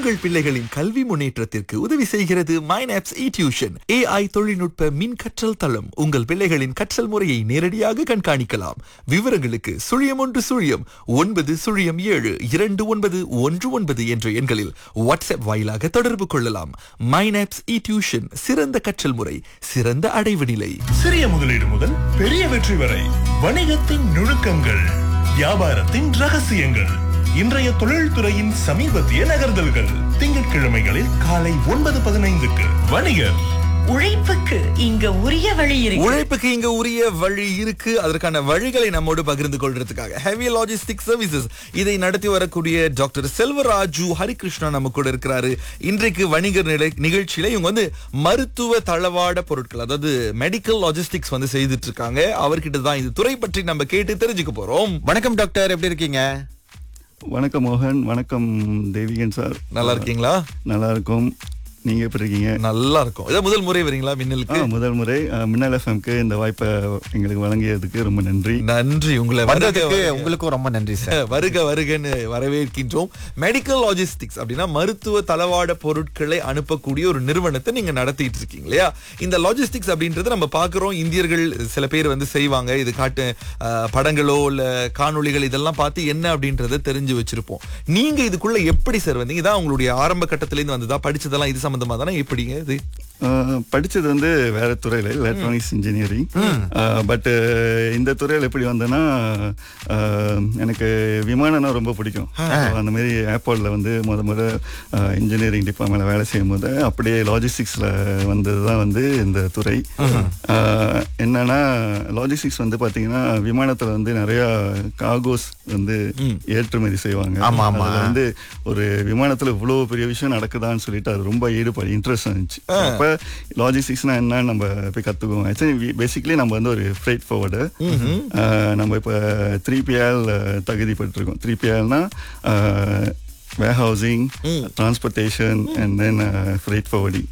உங்கள் பிள்ளைகளின் கல்வி முன்னேற்றத்திற்கு உதவி செய்கிறது மைனாப்ஸ் டியூஷன். AI தொழில்நுட்ப மின் கற்றல் தளம். உங்கள் பிள்ளைகளின் கற்றல் முறையை நேரடியாக கண்காணிக்கலாம். விவரங்களுக்கு 0109072919 என்ற எண்களில் வாட்ஸ்அப் வாயிலாக தொடர்பு கொள்ளலாம். மைனாப்ஸ் டியூஷன், சிறந்த கற்றல் முறை, சிறந்த அடைவு நிலை. சிறிய முதலீடு முதல் பெரிய வெற்றி வரை வணிகத்தின் நுணுக்கங்கள், வியாபாரத்தின் ரகசியங்கள், இன்றைய தொழில்துறையின் சமீபத்திய நகர்தல்கள். திங்கட்கிழமைகளில் காலை 9:15க்கு வணிகர். உழைப்புக்கு இங்க உரிய வழி இருக்கு. உழைப்புக்கு இங்க உரிய வழி இருக்கு. அதற்கான வழிகளை நம்மோடு பகிர்ந்து கொள்றதுக்காக ஹெவி லாஜிஸ்டிக் சர்வீசஸ் இதை நடத்தி வரக்கூடிய டாக்டர் செல்வராஜு ஹரிகிருஷ்ணா நம்ம கூட இருக்கிறாரு. இன்றைக்கு வணிகர் நிகழ்ச்சியில இவங்க மருத்துவ தளவாட பொருட்கள், அதாவது மெடிக்கல் லாஜிஸ்டிக்ஸ் செய்துட்டு இருக்காங்க. அவர்கிட்ட தான் இந்த துறை பற்றி நம்ம கேட்டு தெரிஞ்சுக்க போறோம். வணக்கம் டாக்டர், எப்படி இருக்கீங்க? வணக்கம் மோகன். வணக்கம் தேவிகன் சார். நல்லா இருக்கீங்களா? நல்லா இருக்கும். நீங்க எப்படி இருக்கீங்க? நல்லா இருக்கும். இதான் முதல் முறை வரீங்களா மின்னலுக்கு? முதல் முறை மின்னல் எஃப்எம்க்கு இந்த வாய்ப்பை எங்களுக்கு வழங்கியதுக்கு ரொம்ப நன்றி. நன்றி. உங்களுக்கும் ரொம்ப நன்றி சார். வருக வருகன்னு வரவேற்கின்றோம். மெடிக்கல் லாஜிஸ்டிக்ஸ் அப்படின்னா மருத்துவ தளவாட பொருட்களை அனுப்பக்கூடிய ஒரு நிறுவனத்தை நீங்க நடத்திட்டு இருக்கீங்க இல்லையா? இந்த லாஜிஸ்டிக்ஸ் அப்படின்றது நம்ம பாக்குறோம், இந்தியர்கள் சில பேர் செய்வாங்க. இது காட்டு படங்களோ இல்ல காணொளிகள் இதெல்லாம் பார்த்து என்ன அப்படின்றத தெரிஞ்சு வச்சிருப்போம். நீங்க இதுக்குள்ள எப்படி சார் வந்தீங்க? இதான் உங்களுடைய ஆரம்ப கட்டத்துல இருந்து வந்ததா? படிச்சதெல்லாம் இது சம்பந்தமா தானே? எப்படிங்க இது? படிச்சது வேற துறையில எலக்ட்ரானிக்ஸ் இன்ஜினியரிங். பட் இந்த துறையில் எப்படி வந்தேன்னா, எனக்கு விமானம்னா ரொம்ப பிடிக்கும். அந்த மாதிரி ஏர்போர்ட்ல முத இன்ஜினியரிங் டிபார்ட்மெண்ட்ல வேலை செய்யும் போது அப்படியே லாஜிஸ்டிக்ஸ்ல வந்ததுதான் இந்த துறை. என்னன்னா லாஜிஸ்டிக்ஸ் பாத்தீங்கன்னா விமானத்துல நிறைய கார்கோஸ் ஏற்றுமதி செய்வாங்க. ஒரு விமானத்துல இவ்வளவு பெரிய விஷயம் நடக்குதான்னு சொல்லிட்டு அது ரொம்ப ஈடுபாடு, இன்ட்ரெஸ்ட் இருந்துச்சு. அப்ப லாஜிஸ்டிக்ஸ்னா என்ன நம்ம போய் கத்துக்குவோம். ஆக்சுவலி பேசிக்கலி நம்ம ஒரு ஃப்ரைட் ஃபார்வர்டர். நம்ம இப்ப 3PL தகுதி பெற்றிருக்கோம். 3PLனா warehousing, transportation and then freight forwarding.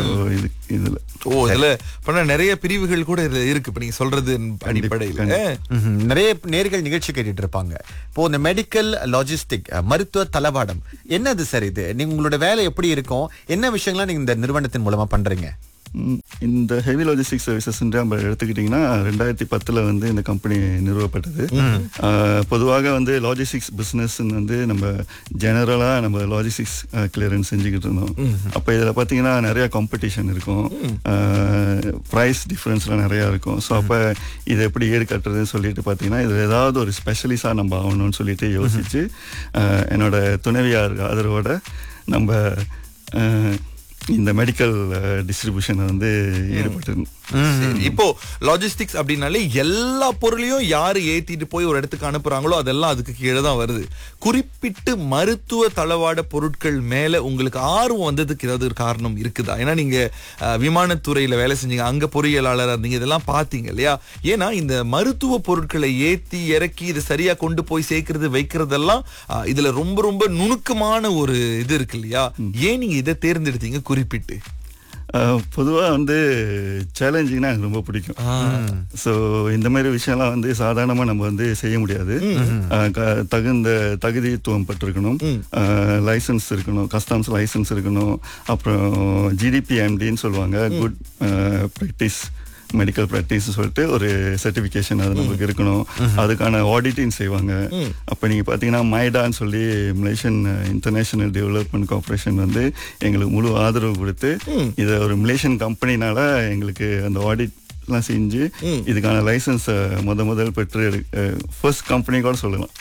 இதுல நிறைய பிரிவுகள் கூட இருக்கு. இப்ப நீங்க சொல்றது அடிப்படையில் நிறைய நேர்கள் நிகழ்ச்சி கேட்டுட்டு இருப்பாங்க. இப்போ இந்த மெடிக்கல் லாஜிஸ்டிக் மருத்துவ தளவாடம் என்னது சார்? இது நீங்க உங்களோட வேலை எப்படி இருக்கும்? என்ன விஷயங்கள்லாம் நீங்க இந்த நிறுவனத்தின் மூலமா பண்றீங்க? இந்த ஹெவி லாஜிஸ்டிக் சர்வீசஸ் நம்ம எடுத்துக்கிட்டீங்கன்னா 2010 இந்த கம்பெனி நிறுவப்பட்டது. பொதுவாக லாஜிஸ்டிக்ஸ் பிசினஸ் நம்ம ஜெனரலா நம்ம லாஜிஸ்டிக்ஸ் கிளியரன்ஸ் செஞ்சுக்கிட்டு இருந்தோம். அப்ப இதுல பாத்தீங்கன்னா நிறைய காம்படிஷன் இருக்கும், பிரைஸ் டிஃபரன்ஸ்லாம் நிறைய இருக்கும். ஸோ அப்ப இதை எப்படி ஈடுகட்டுறதுன்னு சொல்லிட்டு பாத்தீங்கன்னா இதுல ஏதாவது ஒரு ஸ்பெஷலிஸ்டா நம்ம ஆகணும்னு சொல்லிட்டு யோசிச்சு என்னோட துணைவியார் ஆதரவோட நம்ம இந்த மெடிக்கல் டிஸ்ட்ரிபியூஷன் ஈடுபட்டு. இப்போ லாஜிஸ்டிக்ஸ் அப்படின்னாலே எல்லா பொருளையும் யாரு ஏத்திட்டு போய் ஒரு இடத்துக்கு அனுப்புறாங்களோ அதெல்லாம் அதுக்கு கீழே தான் வருது. குறிப்பிட்டு மருத்துவ தளவாட பொருட்கள் மேல உங்களுக்கு ஆர்வம் வந்ததுக்கு ஏதாவது ஒரு காரணம் இருக்குதா? ஏன்னா நீங்க விமானத்துறையில வேலை செஞ்சீங்க, அங்க பொறியியலாளர் இருந்தீங்க, இதெல்லாம் பாத்தீங்க இல்லையா? ஏன்னா இந்த மருத்துவ பொருட்களை ஏத்தி இறக்கி இதை சரியா கொண்டு போய் சேர்க்கறது வைக்கிறதெல்லாம் இதுல ரொம்ப ரொம்ப நுணுக்கமான ஒரு இது இருக்கு இல்லையா? ஏன் நீங்க இதை தேர்ந்தெடுத்தீங்க குறிப்பிட்டு? பொதுவா சேலஞ்சிங்னா எனக்கு ரொம்ப பிடிக்கும். ஸோ இந்த மாதிரி விஷயம்லாம் சாதாரணமா நம்ம செய்ய முடியாது. தகுந்த தகுதித்துவம் பட்டிருக்கணும், லைசன்ஸ் இருக்கணும், கஸ்டம்ஸ் லைசன்ஸ் இருக்கணும், அப்புறம் GDPMDன்னு சொல்லுவாங்க, குட் ப்ராக்டிஸ் மெடிக்கல் பிராக்டிஸ் சொல்லிட்டு ஒரு சர்டிபிகேஷன் அது நமக்கு இருக்கணும். அதுக்கான ஆடிட்டிங் செய்வாங்க. அப்ப நீங்க பாத்தீங்கன்னா மைடான்னு சொல்லி மலேசியன் இன்டர்நேஷனல் டெவலப்மெண்ட் கார்பரேஷன் எங்களுக்கு முழு ஆதரவு கொடுத்து இதை ஒரு மலேசியன் கம்பெனினால எங்களுக்கு அந்த ஆடிட் எல்லாம் செஞ்சு இதுக்கான லைசன்ஸ் முதல் பெற்று ஃபர்ஸ்ட் கம்பெனி கூட சொல்லலாம்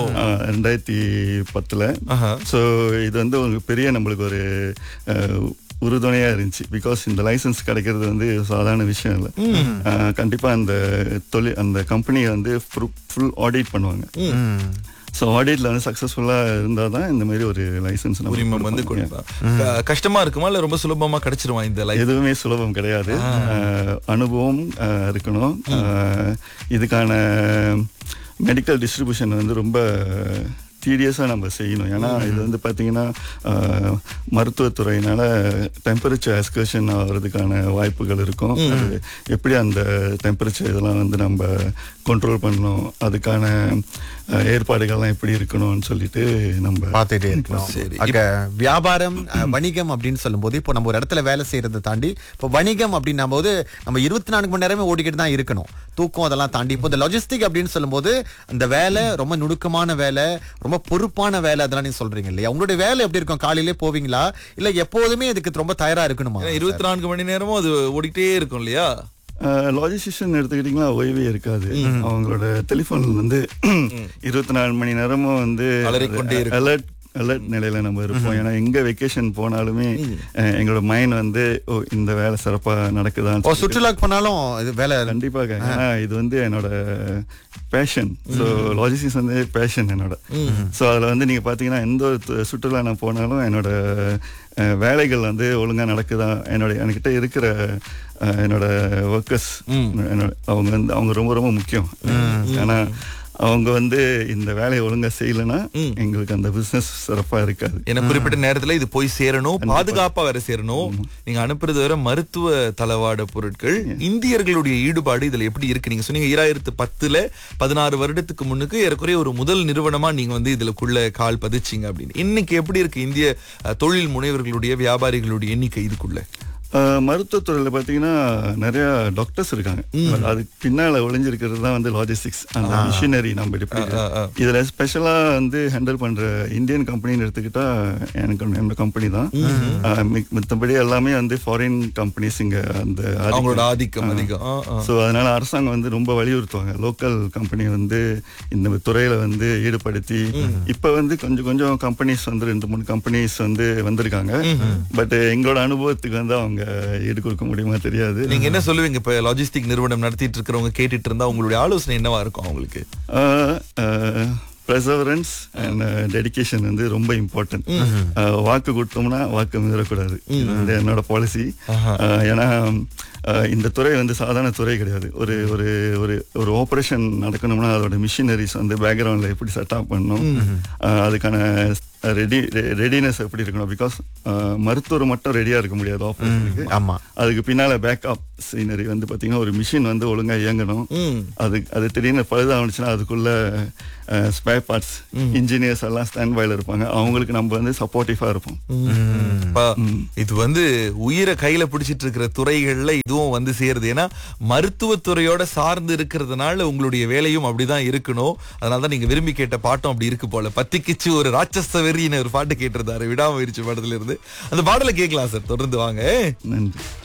2010. ஸோ இது ஒரு பெரிய நம்மளுக்கு ஒரு உறுதுணையா இருந்துச்சு. பிகாஸ் இந்த லைசன்ஸ் கிடைக்கிறது சாதாரண விஷயம் இல்லை. கண்டிப்பா அந்த கம்பெனி ஃபுல் ஆடிட் பண்ணுவாங்க. ஸோ ஆடிட்ல சக்சஸ்ஃபுல்லா இருந்தாதான் இந்த மாதிரி ஒரு லைசன்ஸ் கஷ்டமா இருக்குமா இல்ல ரொம்ப சுலபமா கிடைச்சிருவா? இந்த எதுவுமே சுலபம் கிடையாது. அனுபவம் இருக்கணும். இதுக்கான மெடிக்கல் டிஸ்ட்ரிபியூஷன் ரொம்ப டீடியஸாக நம்ம செய்யணும். ஏன்னா இது பார்த்தீங்கன்னா மருத்துவத்துறையினால டெம்பரேச்சர் எஸ்கர்ஷன் ஆகிறதுக்கான வாய்ப்புகள் இருக்கும். அது எப்படி அந்த டெம்பரேச்சர் இதெல்லாம் நம்ம கண்ட்ரோல் பண்ணணும், அதுக்கான ஏற்பாடுகள்லாம் எப்படி இருக்கணும்னு சொல்லிட்டு நம்ம பார்த்துட்டே இருக்கணும். சரி. வியாபாரம் வணிகம் அப்படின்னு சொல்லும்போது இப்போ நம்ம ஒரு இடத்துல வேலை செய்யறதை தாண்டி இப்போ வணிகம் அப்படின்னா போது நம்ம 24 மணி நேரமே ஓடிக்கிட்டு தான் இருக்கணும், தூக்கம் அதெல்லாம் தாண்டி. இப்போ இந்த லாஜிஸ்டிக் அப்படின்னு சொல்லும்போது அந்த வேலை ரொம்ப நுணுக்கமான வேலை, ரொம்ப பொறுப்பான வேலை, அதெல்லாம் நீங்க சொல்றீங்க இல்லையா? உங்களுடைய வேலை எப்படி இருக்கும்? காலையிலே போவீங்களா இல்ல எப்போதுமே இதுக்கு ரொம்ப தயாரா இருக்கணுமா? 24 மணி நேரமும் அது ஓடிட்டே இருக்கும் இல்லையா? லாஜிஸ்டிஷியன் எடுத்துக்கிட்டீங்கன்னா ஓய்வே இருக்காது. அவங்களோட டெலிஃபோன் வந்து 24 மணி நேரமும் வந்து அலறிக்கொண்டே இருக்கும். அலர்ட் நிலையில நம்ம இருப்போம். ஏன்னா எங்க வெக்கேஷன் போனாலுமே எங்களோட மைண்ட் வந்து இந்த வேலை சிறப்பா நடக்குதான்னு சுற்றுலாக்கு போனாலும் இது வேலை கண்டிப்பாக. ஏன்னா இது வந்து என்னோட பேஷன். ஸோ லாஜிஸ்டிக்ஸ் வந்து பேஷன் என்னோட. ஸோ அதில் வந்து நீங்கள் பார்த்தீங்கன்னா எந்த ஒரு சுற்றுலா நான் போனாலும் என்னோட வேலைகள் வந்து ஒழுங்கா நடக்குதா, என்கிட்ட இருக்கிற என்னோட ஒர்க்கர்ஸ் அவங்க ரொம்ப ரொம்ப முக்கியம். ஏன்னா அவங்க வந்து இந்த வேலையை ஒழுங்கா செய்யலைன்னா எங்களுக்கு அந்த பிசினஸ் சிறப்பா இருக்காது. ஏன்னா குறிப்பிட்ட நேரத்துல இது போய் சேரணும், பாதுகாப்பா வேற சேரணும். நீங்க அனுப்புறது வர மருத்துவ தளவாட பொருட்கள். இந்தியர்களுடைய ஈடுபாடு இதுல எப்படி இருக்கு? நீங்க சொன்னீங்க 2010 16 வருடத்துக்கு முன்னுக்கு ஏறக்குறைய ஒரு முதல் நிறுவனமா நீங்க வந்து இதுக்குள்ள கால் பதிச்சிங்க அப்படின்னு. இன்னைக்கு எப்படி இருக்கு இந்திய தொழில் முனைவர்களுடைய வியாபாரிகளுடைய எண்ணிக்கை இதுக்குள்ள? மருத்துவத்துறையில பாத்தீங்கன்னா நிறைய டாக்டர்ஸ் இருக்காங்க. அதுக்கு பின்னால ஒளிஞ்சிருக்கிறது தான் வந்து லாஜிஸ்டிக்ஸ், அந்த மிஷினரி. நம்ம இதுல ஸ்பெஷலா வந்து ஹேண்டில் பண்ற இந்தியன் கம்பெனின்னு எடுத்துக்கிட்டா என்னோட கம்பெனி தான். மத்தபடி எல்லாமே வந்து ஃபாரின் கம்பெனிஸ் இங்க அந்த அவங்களோட ஆதிக்கம் அதிகம். ஸோ அதனால அரசாங்கம் வந்து ரொம்ப வலியுறுத்துவாங்க லோக்கல் கம்பெனி வந்து இந்த துறையில வந்து ஈடுபடுத்தி. இப்ப வந்து கொஞ்சம் கம்பெனிஸ் வந்து 2-3 கம்பெனிஸ் வந்து வந்திருக்காங்க. பட் எங்களோட அனுபவத்துக்கு வந்து அவங்க ஈடு கொடுக்க முடியுமா தெரியாது. நீங்க என்ன சொல்லுவீங்க? இப்ப லாஜிஸ்டிக் நிறுவனம் நடத்திட்டு இருக்கிறவங்க கேட்டுட்டு இருந்தா உங்களுடைய ஆலோசனை என்னவா இருக்கும் அவங்களுக்கு? பெர்சவரன்ஸ் அண்ட் டெடிகேஷன் வந்து ரொம்ப இம்பார்ட்டன்ட். வாக்கு கொடுத்தோம்னா வாக்கு மீறக்கூடாது. இது வந்து என்னோட பாலிசி. ஏன்னா இந்த துறை வந்து சாதாரண துறை கிடையாது. ஒரு ஒரு ஒரு ஒரு ஆபரேஷன் நடக்கணும்னா அதோட மிஷினரிஸ் வந்து பேக்ரவுண்ட்ல எப்படி செட்டப் பண்ணணும், அதுக்கான ரெடினஸ் எப்படி இருக்கணும். பிகாஸ் மருத்துவர் மட்டும் ரெடியா இருக்க முடியாது ஆபரேஷனுக்கு. ஆமா, அதுக்கு பின்னால பேக்கப் சீனரி வந்து பாத்தீங்கன்னா ஒரு மிஷின் வந்து ஒழுங்கா இயங்கணும். அது திடீர்னு பழுதாச்சுன்னா அதுக்குள்ள ஸ்பேர் பார்ட்ஸ் இன்ஜினியர்ஸ் எல்லாம் ஸ்டாண்ட் பைல இருப்பாங்க. அவங்களுக்கு நம்ம வந்து சப்போர்ட்டிவா இருப்போம். இது வந்து உயிரை கையில பிடிச்சிட்டு இருக்கிற துறைகள்ல இதுவும் வந்து சேருது. ஏன்னா மருத்துவத்துறையோட சார்ந்து இருக்கிறதுனால உங்களுடைய வேலையும் அப்படிதான் இருக்கணும். அதனாலதான் நீங்க விரும்பி கேட்ட பாட்டும் அப்படி இருக்கு போல. பத்திக்கிச்சு ஒரு ராட்சச வெறின்னு ஒரு பாட்டு கேட்டிருந்தாரு விடாமுயற்சி படத்துல இருந்து. அந்த பாடலை கேட்கலாம் சார். தொடர்ந்து வாங்க. நன்றி.